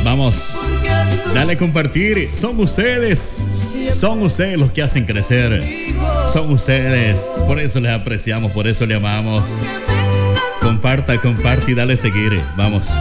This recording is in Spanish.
Vamos, dale a compartir. Son ustedes los que hacen crecer. Son ustedes, por eso les apreciamos, por eso les amamos. Comparta y dale a seguir. Vamos.